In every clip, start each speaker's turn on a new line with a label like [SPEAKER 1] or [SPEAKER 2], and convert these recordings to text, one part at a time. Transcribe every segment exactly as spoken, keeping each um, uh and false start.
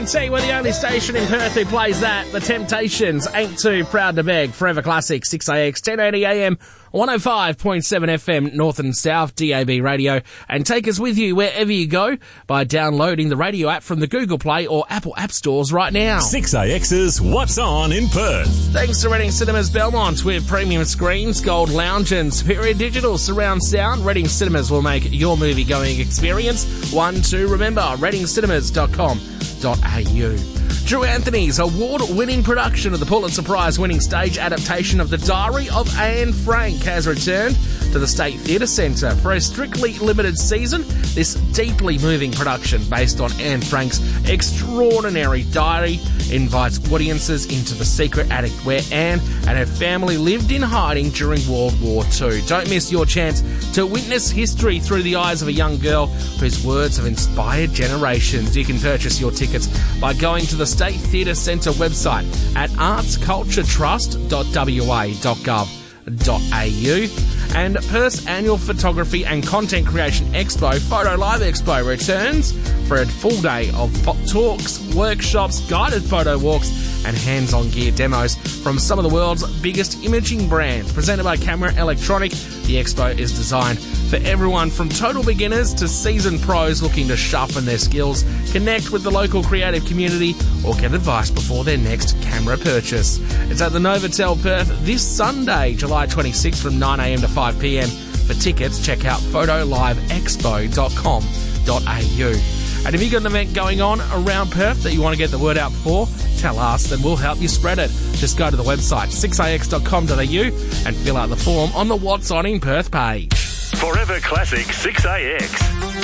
[SPEAKER 1] T, we're the only station in Perth who plays that. The Temptations, Ain't Too Proud to Beg, Forever Classic, six A X, ten eighty A M, one oh five point seven F M, North and South, D A B Radio, and take us with you wherever you go by downloading the radio app from the Google Play or Apple App Stores right now.
[SPEAKER 2] six A X's What's On in Perth.
[SPEAKER 1] Thanks to Reading Cinemas Belmont with premium screens, gold lounge and superior digital surround sound. Reading Cinemas will make your movie-going experience one to remember. reading cinemas dot com dot a u. Drew Anthony's award-winning production of the Pulitzer Prize-winning stage adaptation of The Diary of Anne Frank has returned to the State Theatre Centre for a strictly limited season. This deeply moving production based on Anne Frank's extraordinary diary invites audiences into the secret attic where Anne and her family lived in hiding during World War Two. Don't miss your chance to witness history through the eyes of a young girl whose words have inspired generations. You can purchase your tickets by going to the State Theatre Centre website at arts culture trust dot w a dot gov dot a u. And Perth's annual Photography and Content Creation Expo, Photo Live Expo, returns for a full day of talks, workshops, guided photo walks and hands-on gear demos from some of the world's biggest imaging brands. Presented by Camera Electronic, the expo is designed for everyone from total beginners to seasoned pros looking to sharpen their skills, connect with the local creative community or get advice before their next camera purchase. It's at the Novotel Perth this Sunday, July twenty-sixth from nine a m to five p m. For tickets, check out photo live expo dot com dot a u. And if you've got an event going on around Perth that you want to get the word out for, tell us, then we'll help you spread it. Just go to the website, six a x dot com dot a u, and fill out the form on the What's On in Perth page.
[SPEAKER 2] Forever Classic six A X,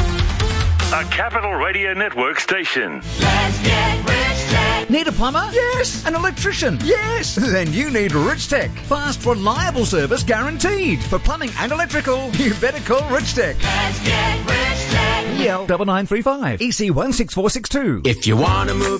[SPEAKER 2] a Capital Radio Network station.
[SPEAKER 3] Let's get Rich Tech.
[SPEAKER 4] Need a plumber? Yes. An electrician? Yes. Then you need Rich Tech. Fast, reliable service guaranteed. For plumbing and electrical, you better call Rich Tech.
[SPEAKER 3] Let's get Rich Tech.
[SPEAKER 4] E L nine nine three five, E C one six four six two.
[SPEAKER 5] If you want to move